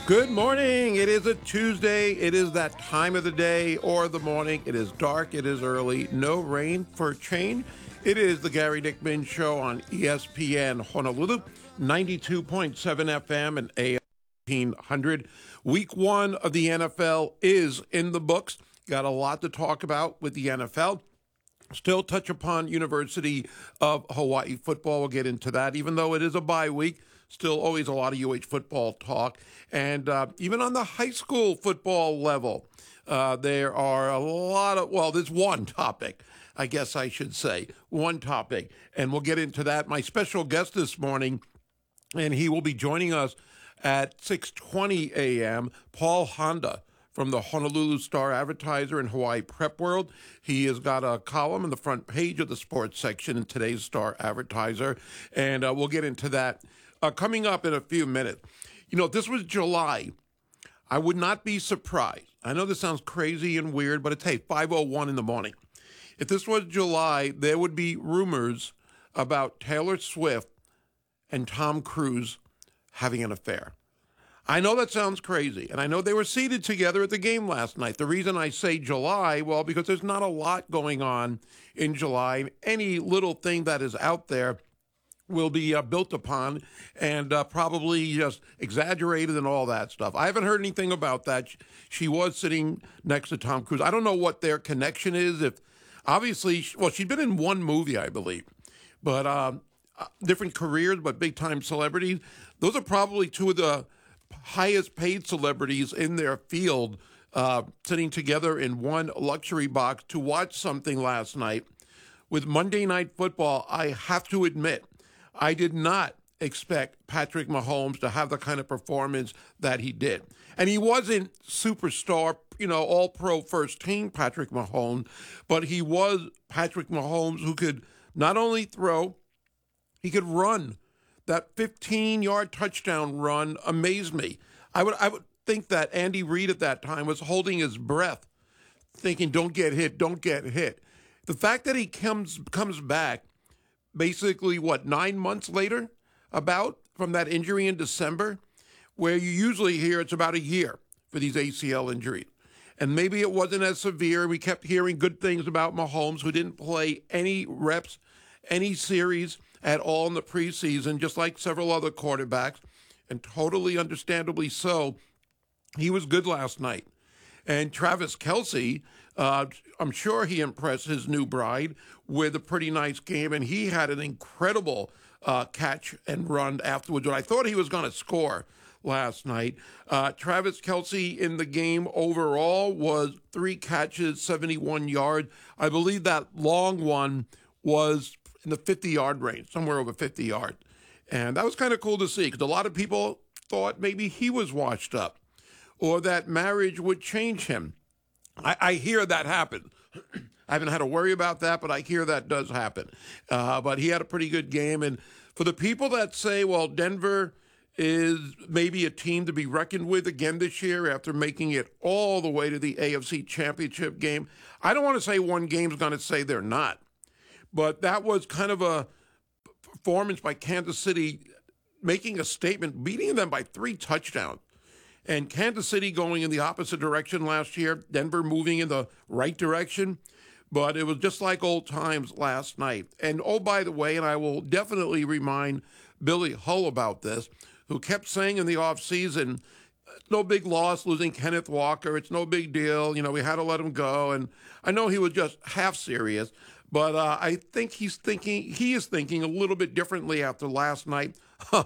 Good morning. It is a Tuesday. It is that time of the day or the morning. It is dark. It is early. No rain for a change. It is the Gary Dickman Show on ESPN Honolulu, 92.7 FM and AM 1800. Week one of the NFL is in the books. Got a lot to talk about with the NFL. Still touch upon University of Hawaii football. We'll get into that, even though it is a bye week. Still always a lot of UH football talk. And even on the high school football level, there are a lot of, well, there's one topic, I guess I should say, one topic. And we'll get into that. My special guest this morning, and he will be joining us at 6:20 a.m., Paul Honda from the Honolulu Star-Advertiser and Hawaii Prep World. He has got a column on the front page of the sports section in today's Star-Advertiser, and we'll get into that coming up in a few minutes. You know, this was July. I would not be surprised. I know this sounds crazy and weird, but it's, hey, 5:01 in the morning. If this was July, there would be rumors about Taylor Swift and Tom Cruise having an affair. I know that sounds crazy, and I know they were seated together at the game last night. The reason I say July, well, because there's not a lot going on in July. Any little thing that is out there will be built upon and probably just exaggerated and all that stuff. I haven't heard anything about that. She was sitting next to Tom Cruise. I don't know what their connection is. If obviously, well, she'd been in one movie, I believe, but different careers, but big-time celebrities. Those are probably two of the highest paid celebrities in their field sitting together in one luxury box to watch something last night. With Monday Night Football, I have to admit, I did not expect Patrick Mahomes to have the kind of performance that he did. And he wasn't superstar, all-pro first team Patrick Mahomes, but he was Patrick Mahomes who could not only throw, he could run. That 15-yard touchdown run amazed me. I would think that Andy Reid at that time was holding his breath, thinking, don't get hit, don't get hit. The fact that he comes back basically, 9 months later, about from that injury in December, where you usually hear it's about a year for these ACL injuries. And maybe it wasn't as severe. We kept hearing good things about Mahomes, who didn't play any reps, any series at all in the preseason, just like several other quarterbacks, and totally understandably so. He was good last night. And Travis Kelce, I'm sure he impressed his new bride with a pretty nice game, and he had an incredible catch and run afterwards. I thought he was going to score last night. Travis Kelce in the game overall was 3 catches, 71 yards. I believe that long one was in the 50-yard range, somewhere over 50 yards. And that was kind of cool to see because a lot of people thought maybe he was washed up or that marriage would change him. I hear that happen. I haven't had to worry about that, but I hear that does happen. But he had a pretty good game. And for the people that say, well, Denver is maybe a team to be reckoned with again this year after making it all the way to the AFC Championship game, I don't want to say one game's going to say they're not. But that was kind of a performance by Kansas City making a statement, beating them by 3 touchdowns. And Kansas City going in the opposite direction last year, Denver moving in the right direction. But it was just like old times last night. And oh, by the way, and I will definitely remind Billy Hull about this, who kept saying in the offseason, no big loss losing Kenneth Walker. It's no big deal. We had to let him go. And I know he was just half serious. But I think he is thinking a little bit differently after last night.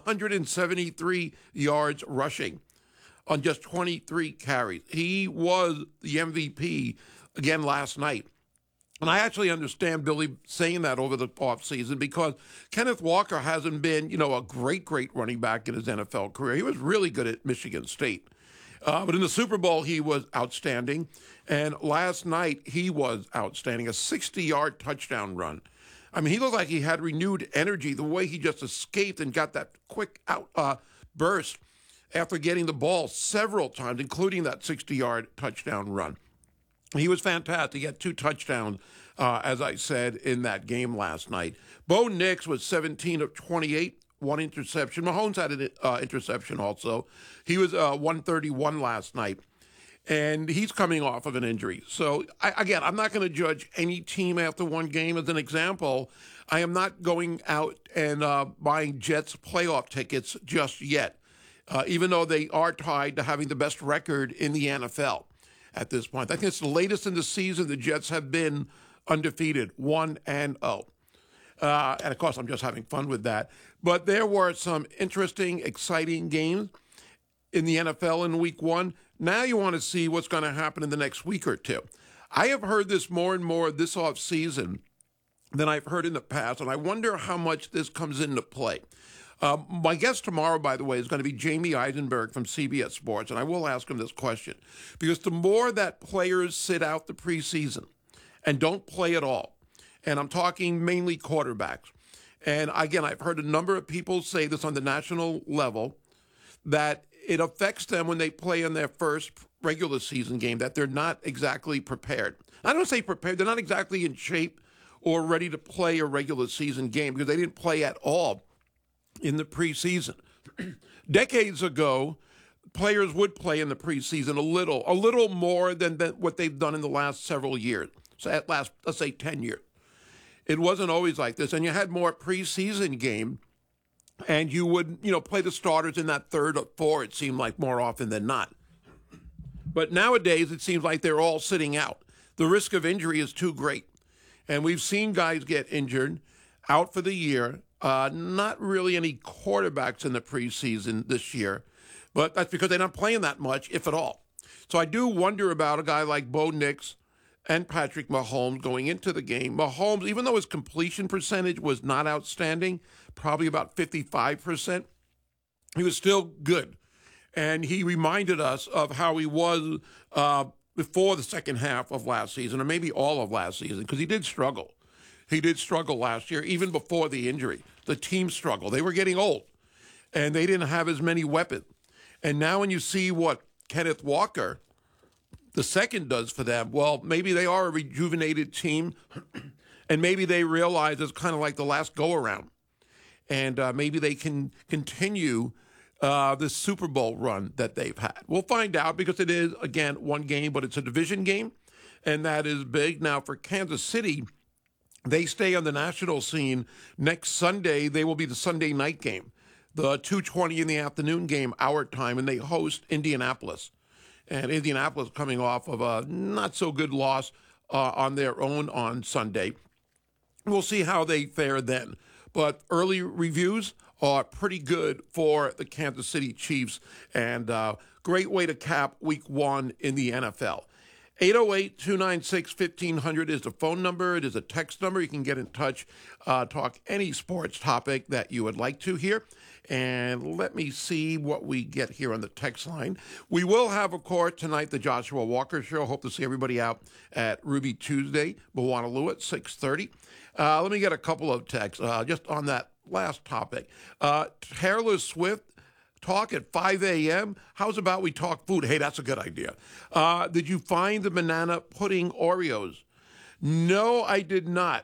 173 yards rushing on just 23 carries. He was the MVP again last night. And I actually understand Billy saying that over the offseason because Kenneth Walker hasn't been, a great running back in his NFL career. He was really good at Michigan State. But in the Super Bowl, he was outstanding. And last night, he was outstanding. A 60-yard touchdown run. I mean, he looked like he had renewed energy, the way he just escaped and got that quick out burst after getting the ball several times, including that 60-yard touchdown run. He was fantastic. He had 2 touchdowns, as I said, in that game last night. Bo Nix was 17 of 28 one interception. Mahomes had an interception also. He was 131 last night, and he's coming off of an injury. So, I'm not going to judge any team after one game. As an example, I am not going out and buying Jets playoff tickets just yet, even though they are tied to having the best record in the NFL at this point. I think it's the latest in the season the Jets have been undefeated, 1-0. And of course, I'm just having fun with that. But there were some interesting, exciting games in the NFL in week one. Now you want to see what's going to happen in the next week or two. I have heard this more and more this offseason than I've heard in the past, and I wonder how much this comes into play. My guest tomorrow, by the way, is going to be Jamie Eisenberg from CBS Sports, and I will ask him this question. Because the more that players sit out the preseason and don't play at all, and I'm talking mainly quarterbacks, and again, I've heard a number of people say this on the national level, that it affects them when they play in their first regular season game, that they're not exactly prepared. I don't say prepared, they're not exactly in shape or ready to play a regular season game because they didn't play at all in the preseason. Decades ago, players would play in the preseason a little more than what they've done in the last several years. So at last, let's say 10 years. It wasn't always like this. And you had more preseason game, and you would, play the starters in that third or fourth, it seemed like, more often than not. But nowadays, it seems like they're all sitting out. The risk of injury is too great. And we've seen guys get injured, out for the year. Not really any quarterbacks in the preseason this year, but that's because they're not playing that much, if at all. So I do wonder about a guy like Bo Nix and Patrick Mahomes going into the game. Mahomes, even though his completion percentage was not outstanding, probably about 55%, he was still good. And he reminded us of how he was before the second half of last season, or maybe all of last season, because he did struggle. He did struggle last year, even before the injury. The team struggled. They were getting old, and they didn't have as many weapons. And now when you see what Kenneth Walker, the second, does for them, well, maybe they are a rejuvenated team, and maybe they realize it's kind of like the last go-around. And maybe they can continue the Super Bowl run that they've had. We'll find out because it is, again, one game, but it's a division game, and that is big. Now, for Kansas City, they stay on the national scene. Next Sunday, they will be the Sunday night game, the 2:20 in the afternoon game, our time, and they host Indianapolis. And Indianapolis coming off of a not-so-good loss on their own on Sunday. We'll see how they fare then. But early reviews are pretty good for the Kansas City Chiefs, and great way to cap week one in the NFL. 808-296-1500 is the phone number. It is a text number. You can get in touch, talk any sports topic that you would like to hear. And let me see what we get here on the text line. We will have, of course, tonight the Joshua Walker Show. Hope to see everybody out at Ruby Tuesday, Moanalua at 6:30. Let me get a couple of texts just on that last topic. Taylor Swift talk at 5 a.m. How's about we talk food? Hey, that's a good idea. Did you find the banana pudding Oreos? No, I did not.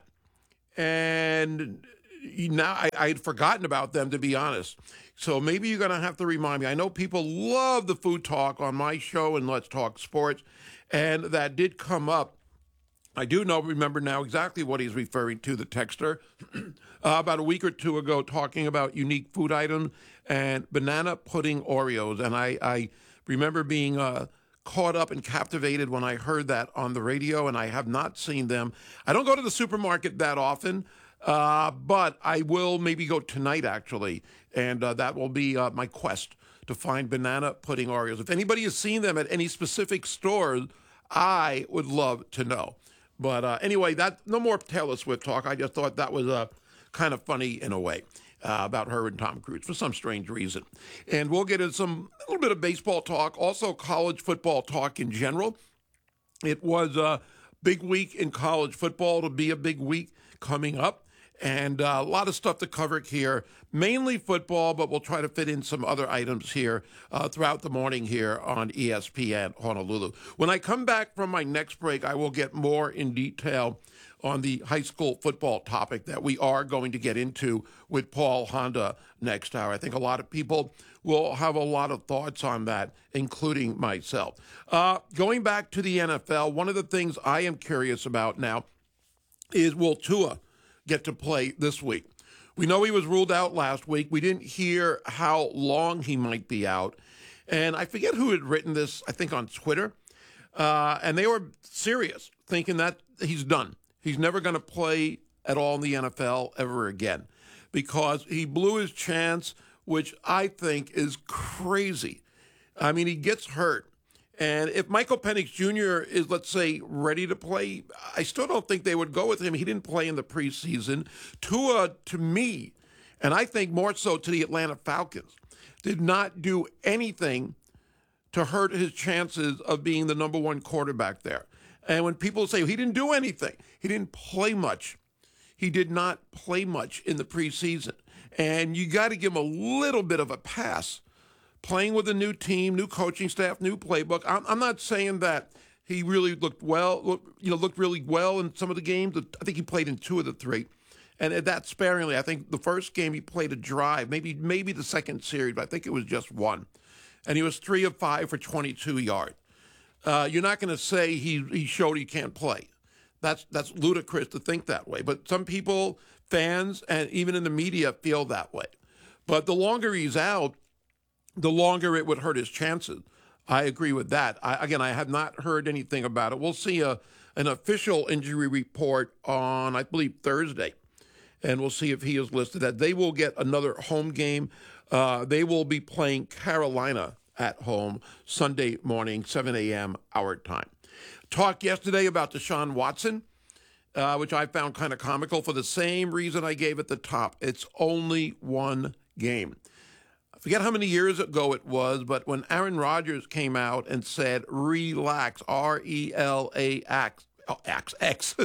And now I had forgotten about them, to be honest. So maybe you're going to have to remind me. I know people love the food talk on my show and Let's Talk Sports, and that did come up. I do remember now exactly what he's referring to, the texter, about a week or two ago talking about unique food items and banana pudding Oreos. And I remember being caught up and captivated when I heard that on the radio, and I have not seen them. I don't go to the supermarket that often, but I will maybe go tonight, actually, and that will be my quest to find banana pudding Oreos. If anybody has seen them at any specific stores, I would love to know. But anyway, no more Taylor Swift talk. I just thought that was kind of funny in a way about her and Tom Cruise for some strange reason. And we'll get into a little bit of baseball talk, also college football talk in general. It was a big week in college football. It'll be a big week coming up. And a lot of stuff to cover here, mainly football, but we'll try to fit in some other items here throughout the morning here on ESPN Honolulu. When I come back from my next break, I will get more in detail on the high school football topic that we are going to get into with Paul Honda next hour. I think a lot of people will have a lot of thoughts on that, including myself. Going back to the NFL, one of the things I am curious about now is, will Tua get to play this week? We know he was ruled out last week. We didn't hear how long he might be out. And I forget who had written this, I think on Twitter. And they were serious, thinking that he's done. He's never going to play at all in the NFL ever again because he blew his chance, which I think is crazy. I mean, he gets hurt. And if Michael Penix Jr. is, let's say, ready to play, I still don't think they would go with him. He didn't play in the preseason. Tua, to me, and I think more so to the Atlanta Falcons, did not do anything to hurt his chances of being the number one quarterback there. And when people say he didn't do anything, he didn't play much. He did not play much in the preseason. And you got to give him a little bit of a pass. Playing with a new team, new coaching staff, new playbook. I'm not saying that he really looked really well in some of the games. I think he played in 2 of the 3. And that sparingly. I think the first game he played a drive, maybe the second series, but I think it was just 1. And he was 3 of 5 for 22 yards. You're not going to say he showed he can't play. That's ludicrous to think that way. But some people, fans, and even in the media feel that way. But the longer he's out, the longer it would hurt his chances. I agree with that. I have not heard anything about it. We'll see an official injury report on, I believe, Thursday. And we'll see if he is listed. That they will get another home game. They will be playing Carolina at home Sunday morning, 7 a.m. our time. Talked yesterday about Deshaun Watson, which I found kind of comical for the same reason I gave at the top. It's only one game. I forget how many years ago it was, but when Aaron Rodgers came out and said, relax, R-E-L-A-X, X.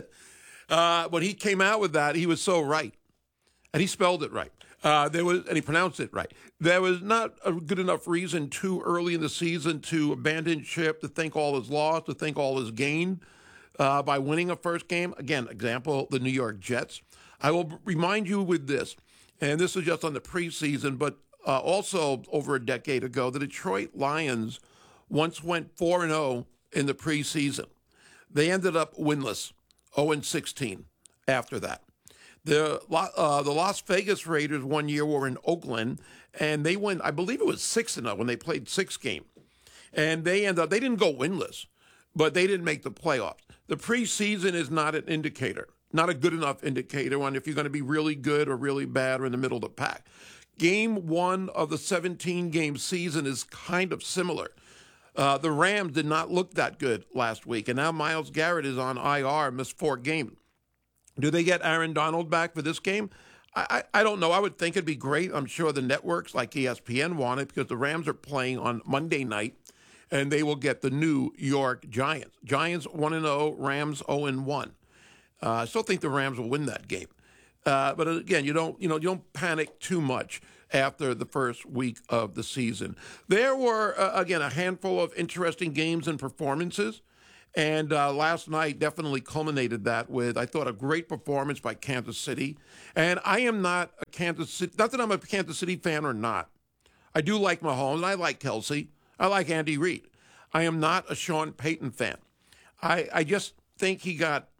When he came out with that, he was so right. And he spelled it right. And he pronounced it right. There was not a good enough reason too early in the season to abandon ship, to think all is lost, to think all is gained by winning a first game. Again, example, the New York Jets. I will remind you with this, and this is just on the preseason, but also over a decade ago, the Detroit Lions once went 4-0 in the preseason. They ended up winless, 0-16 after that. The Las Vegas Raiders one year were in Oakland, and they went, I believe it was 6-0 when they played 6 games. And they didn't go winless, but they didn't make the playoffs. The preseason is not an indicator, not a good enough indicator on if you're going to be really good or really bad or in the middle of the pack. Game 1 of the 17-game season is kind of similar. The Rams did not look that good last week, and now Myles Garrett is on IR, missed 4 games. Do they get Aaron Donald back for this game? I don't know. I would think it'd be great. I'm sure the networks like ESPN want it because the Rams are playing on Monday night, and they will get the New York Giants. Giants 1-0, Rams 0-1. I still think the Rams will win that game. But again, you don't panic too much after the first week of the season. There were again a handful of interesting games and performances. And last night definitely culminated that with, I thought, a great performance by Kansas City. And I am not a Kansas City, not that I'm a Kansas City fan or not. I do like Mahomes, and I like Kelsey. I like Andy Reid. I am not a Sean Payton fan. I just think he got,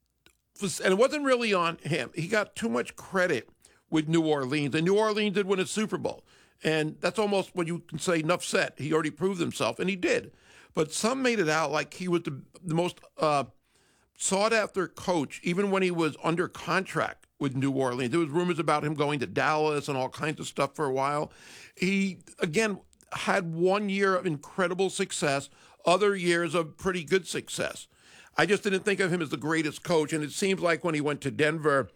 and it wasn't really on him, he got too much credit with New Orleans. And New Orleans did win a Super Bowl. And that's almost what you can say, enough said. He already proved himself, and he did. But some made it out like he was the most sought-after coach, even when he was under contract with New Orleans. There was rumors about him going to Dallas and all kinds of stuff for a while. He, again, had 1 year of incredible success, other years of pretty good success. I just didn't think of him as the greatest coach, and it seems like when he went to Denver,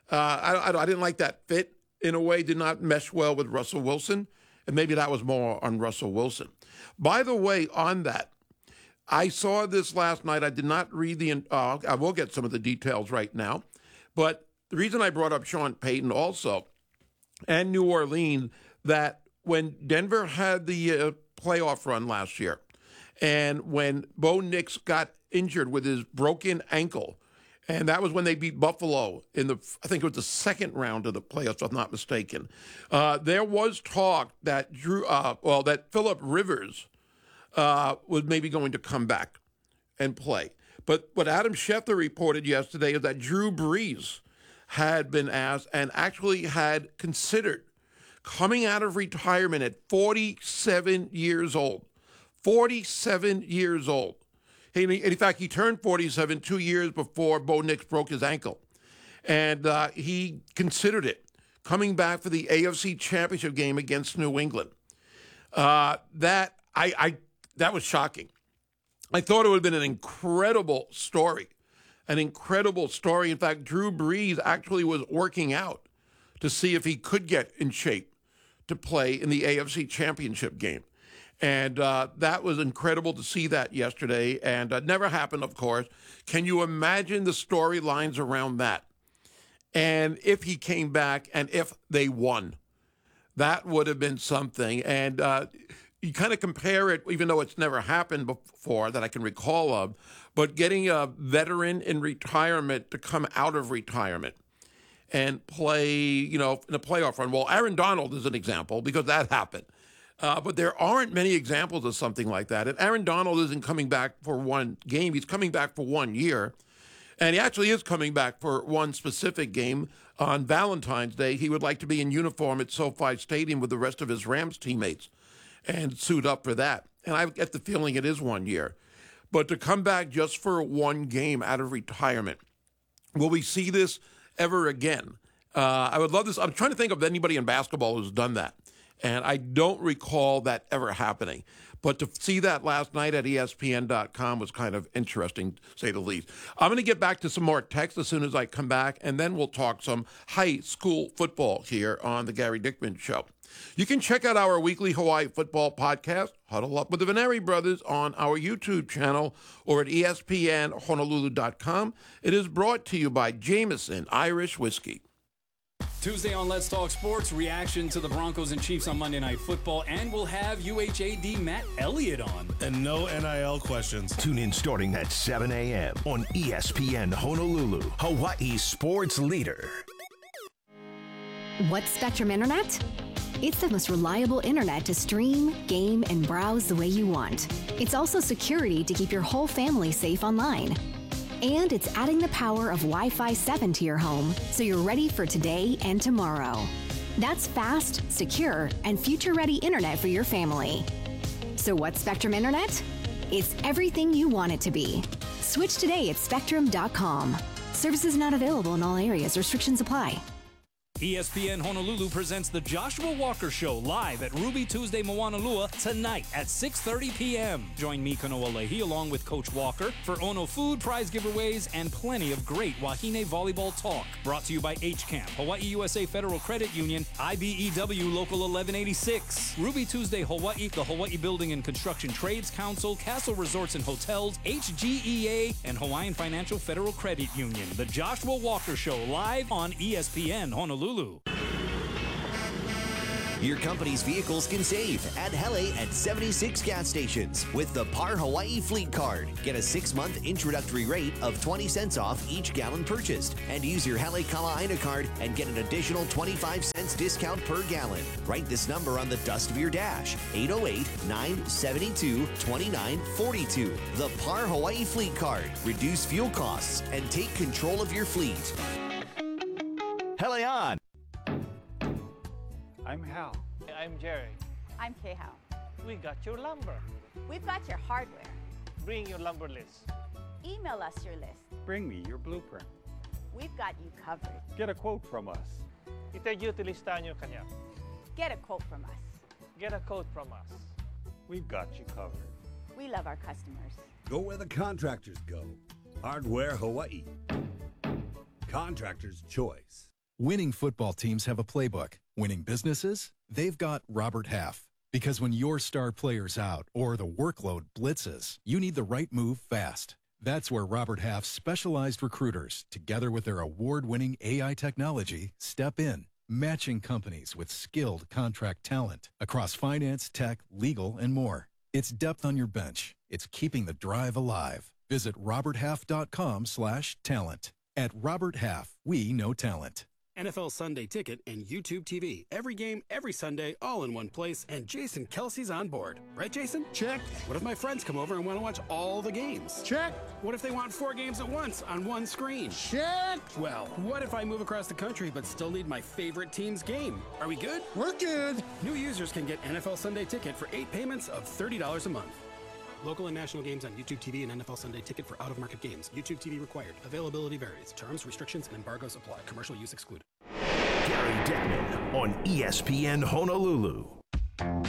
I didn't like that fit in a way, did not mesh well with Russell Wilson, and maybe that was more on Russell Wilson. By the way, on that, I saw this last night. I did not read I will get some of the details right now. But the reason I brought up Sean Payton also and New Orleans, that when Denver had the playoff run last year, and when Bo Nix got injured with his broken ankle, And that was when they beat Buffalo in I think it was the second round of the playoffs, if I'm not mistaken. There was talk that that Phillip Rivers was maybe going to come back and play. But what Adam Schefter reported yesterday is that Drew Brees had been asked and actually had considered coming out of retirement at 47 years old. 47 years old. In fact, he turned 47 2 years before Bo Nix broke his ankle. And he considered it, coming back for the AFC Championship game against New England. That was shocking. I thought it would have been an incredible story. An incredible story. In fact, Drew Brees actually was working out to see if he could get in shape to play in the AFC Championship game. And that was incredible to see that yesterday. And never happened, of course. Can you imagine the storylines around that? And if he came back and if they won, that would have been something. And you kind of compare it, even though it's never happened before that I can recall of, but getting a veteran in retirement to come out of retirement and play, in a playoff run. Well, Aaron Donald is an example because that happened. But there aren't many examples of something like that. And Aaron Donald isn't coming back for one game. He's coming back for 1 year. And he actually is coming back for one specific game on Valentine's Day. He would like to be in uniform at SoFi Stadium with the rest of his Rams teammates and suit up for that. And I get the feeling it is 1 year. But to come back just for one game out of retirement, will we see this ever again? I would love this. I'm trying to think of anybody in basketball who's done that. And I don't recall that ever happening. But to see that last night at ESPN.com was kind of interesting, to say the least. I'm going to get back to some more text as soon as I come back, and then we'll talk some high school football here on the Gary Dickman Show. You can check out our weekly Hawaii football podcast, Huddle Up with the Veneri Brothers, on our YouTube channel or at ESPNHonolulu.com. It is brought to you by Jameson Irish Whiskey. Tuesday on Let's Talk Sports, reaction to the Broncos and Chiefs on Monday Night Football, and we'll have UHAD Matt Elliott on. And no NIL questions. Tune in starting at 7 a.m. on ESPN Honolulu, Hawaii's sports leader. What's Spectrum Internet? It's the most reliable internet to stream, game, and browse the way you want. It's also security to keep your whole family safe online. And it's adding the power of Wi-Fi 7 to your home so you're ready for today and tomorrow. That's fast, secure, and future-ready internet for your family. So what's Spectrum Internet? It's everything you want it to be. Switch today at spectrum.com. Services not available in all areas. Restrictions apply. ESPN Honolulu presents the Joshua Walker Show live at Ruby Tuesday Moanalua tonight at 6:30 p.m. Join me, Kanoa Leahy, along with Coach Walker for Ono food, prize giveaways, and plenty of great Wahine volleyball talk. Brought to you by HCAMP, Hawaii USA Federal Credit Union, IBEW Local 1186, Ruby Tuesday Hawaii, the Hawaii Building and Construction Trades Council, Castle Resorts and Hotels, HGEA, and Hawaiian Financial Federal Credit Union. The Joshua Walker Show live on ESPN Honolulu. Your company's vehicles can save at Hele at 76 gas stations with the Par Hawaii Fleet Card. Get a 6-month introductory rate of 20 cents off each gallon purchased. And use your Hele Kala'aina card and get an additional 25 cents discount per gallon. Write this number on the dust of your dash, 808-972-2942. The Par Hawaii Fleet Card. Reduce fuel costs and take control of your fleet. Hele on! I'm Hal. I'm Jerry. I'm Kay-Hao. We got your lumber. We've got your hardware. Bring your lumber list. Email us your list. Bring me your blueprint. We've got you covered. Get a quote from us. Itajuti listahan nyo kanya. Get a quote from us. Get a quote from us. We've got you covered. We love our customers. Go where the contractors go. Hardware Hawaii. Contractor's choice. Winning football teams have a playbook. Winning businesses? They've got Robert Half. Because when your star player's out or the workload blitzes, you need the right move fast. That's where Robert Half's specialized recruiters, together with their award-winning AI technology, step in, matching companies with skilled contract talent across finance, tech, legal, and more. It's depth on your bench. It's keeping the drive alive. Visit roberthalf.com/talent. At Robert Half, we know talent. NFL Sunday Ticket and YouTube TV. Every game, every Sunday, all in one place, and Jason Kelsey's on board. Right, Jason? Check. What if my friends come over and want to watch all the games? Check. What if they want 4 games at once on one screen? Check. Well, what if I move across the country but still need my favorite team's game? Are we good? We're good. New users can get NFL Sunday Ticket for 8 payments of $30 a month. Local and national games on YouTube TV and NFL Sunday Ticket for out-of-market games. YouTube TV required. Availability varies. Terms, restrictions, and embargoes apply. Commercial use excluded. Gary Dickman on ESPN Honolulu.